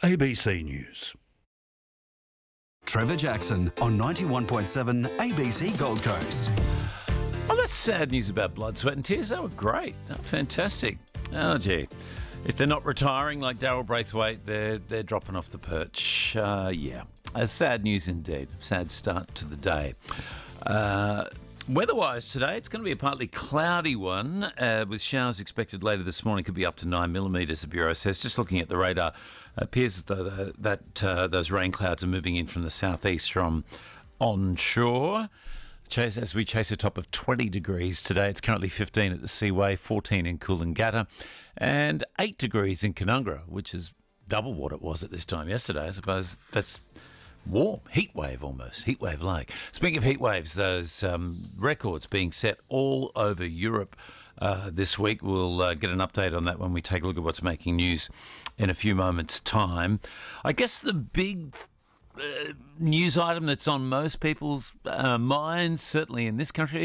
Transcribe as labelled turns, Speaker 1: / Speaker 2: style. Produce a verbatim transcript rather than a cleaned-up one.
Speaker 1: A B C News.
Speaker 2: Trevor Jackson on ninety-one point seven A B C Gold Coast.
Speaker 3: Oh, that's sad news about Blood, Sweat and Tears. They were great. They were fantastic. Oh, gee. If they're not retiring like Daryl Braithwaite, they're, they're dropping off the perch. Uh, yeah. Uh, sad news indeed. Sad start to the day. Uh, weather-wise today, it's going to be a partly cloudy one uh, with showers expected later this morning. Could be up to nine millimetres, the Bureau says. Just looking at the radar, it appears as though the, that uh, those rain clouds are moving in from the southeast from onshore. Chase, as we chase a top of twenty degrees today. It's currently fifteen at the Seaway, fourteen in Coolangatta, and eight degrees in Canungra, which is double what it was at this time yesterday. I suppose that's warm, heat wave almost, heat wave like. Speaking of heat waves, those um, records being set all over Europe uh, this week. We'll uh, get an update on that when we take a look at what's making news in a few moments' time. I guess the big Uh, news item that's on most people's uh, minds, certainly in this country,